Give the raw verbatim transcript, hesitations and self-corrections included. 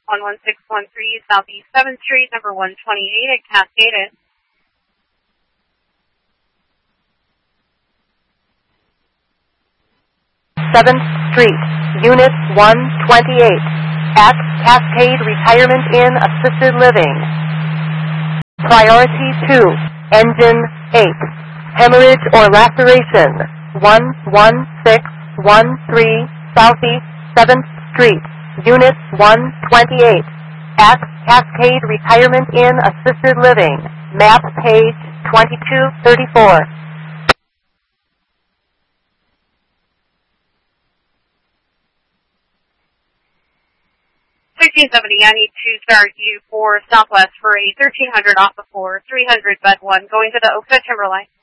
one one six one three Southeast seventh Street, number one twenty-eight at Cascade. seventh Street, Unit one twenty-eight, at Cascade Retirement Inn Assisted Living. Priority two, Engine eight, hemorrhage or laceration, one one six one three Southeast seventh Street, Unit one twenty-eight, at Cascade Retirement Inn Assisted Living, map page twenty-two thirty-four. thirteen seventy, I need to start you for Southwest for a thirteen hundred off before three hundred bed one, going to the Oakville Timberline.